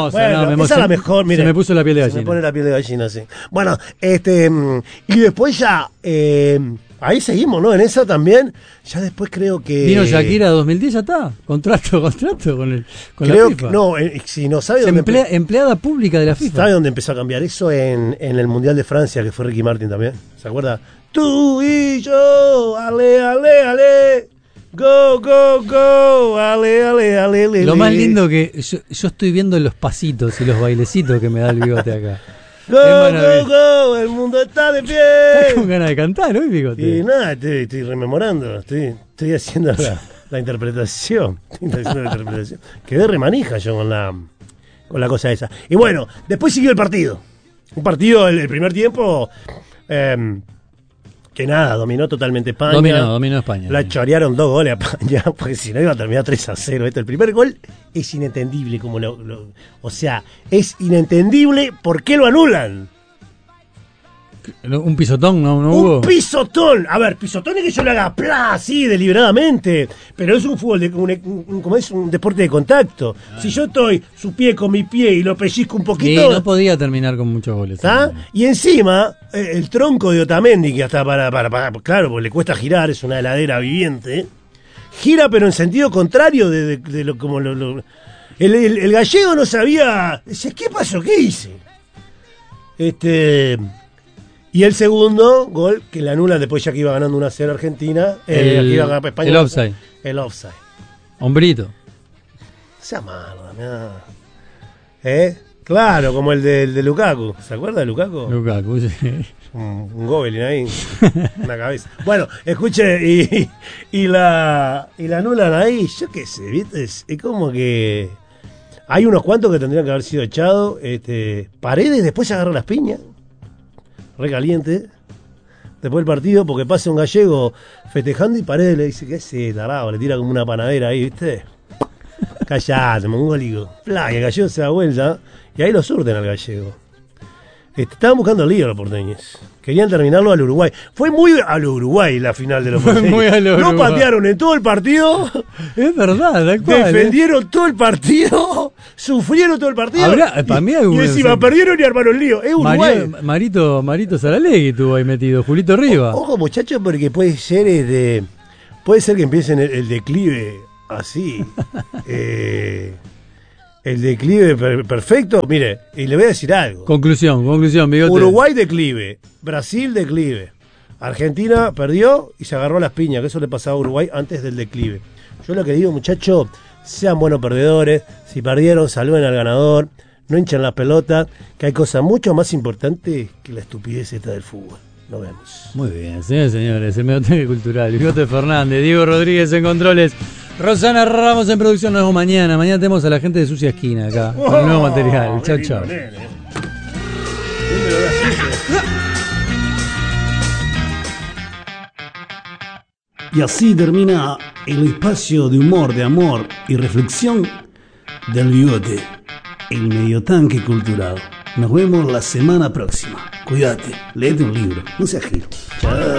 hermosa. Bueno, esa es la mejor, mire. Se me puso la piel de gallina. Se me pone la piel de gallina, sí. Bueno, y después ya, ahí seguimos, ¿no? En esa también, ya después creo que... Vino Shakira 2010, ya está. Contrato con creo la FIFA. Que, no, si no sabe dónde... Empleada pública de la FIFA. ¿Sabe dónde empezó a cambiar eso? En el Mundial de Francia, que fue Ricky Martin también. ¿Se acuerda? Tú y yo, ale, ale, ale. Go, go, go, ale, ale, ale, ale. Lo más lindo que yo estoy viendo los pasitos y los bailecitos que me da el bigote acá. Go, go, go, el mundo está de pie. Estás con ganas de cantar hoy, bigote. Y nada, estoy rememorando, estoy haciendo la interpretación. Quedé remanija yo con la cosa esa. Y bueno, después siguió el partido. Un partido, el primer tiempo... que nada, dominó totalmente España. Dominó España. La chorearon 2 goles a España, porque si no iba a terminar 3-0. El primer gol es inentendible, o sea, es inentendible por qué lo anulan. ¿Un pisotón no hubo? ¡Un pisotón! A ver, pisotón es que yo le haga plá, así, deliberadamente. Pero es un fútbol, como es un deporte de contacto. Si yo estoy su pie con mi pie y lo pellizco un poquito... Sí, no podía terminar con muchos goles. ¿Ah? Y encima, el tronco de Otamendi, que hasta claro, porque le cuesta girar, es una heladera viviente. Gira, pero en sentido contrario de lo como el gallego no sabía... Dice, ¿qué pasó? ¿Qué hice? Y el segundo gol, que le anulan después ya que iba ganando 1-0 Argentina. Que iba a ganar España. El offside. El offside. Hombrito. Sea mierda, claro, como el de Lukaku. ¿Se acuerda de Lukaku? Lukaku, sí. Un Gobelin ahí. Una cabeza. Bueno, escuche, y la anulan ahí. Yo qué sé, ¿viste? Es como que... Hay unos cuantos que tendrían que haber sido echados. Paredes después se agarró las piñas. Recaliente después del partido, porque pasa un gallego festejando y Paredes le dice que ese tarado, le tira como una panadera ahí, ¿viste? Callate, mongólico. Y el gallego se da vuelta y ahí lo surten al gallego. Estaban buscando el lío los porteños. Querían terminarlo al Uruguay. Fue muy al Uruguay la final de los porteños. No patearon en todo el partido. Es verdad, tal cual. Defendieron todo el partido. Sufrieron todo el partido. Y encima perdieron y armaron el lío. Es Uruguay. Marito Saralegui estuvo ahí metido. Julito Rivas. Ojo, muchachos, porque puede ser puede ser que empiecen el declive así. El declive perfecto. Mire, y le voy a decir algo. Conclusión, bigote. Uruguay declive, Brasil declive, Argentina perdió y se agarró las piñas, que eso le pasaba a Uruguay antes del declive. Yo lo que digo, muchachos, sean buenos perdedores. Si perdieron, saluden al ganador, no hinchen la pelota, que hay cosas mucho más importantes que la estupidez esta del fútbol. Nos vemos. Muy bien, señores y señores, el Mediotanque Cultural, Bigote Fernández, Diego Rodríguez en controles, Rosana Ramos en producción. Nos vemos mañana. Mañana tenemos a la gente de Sucia Esquina acá, con el nuevo material. Chao, chao. Y así termina el espacio de humor, de amor y reflexión del Bigote, el Mediotanque Cultural. Nos vemos la semana próxima. Cuídate, léete un libro, no seas giro. Chao.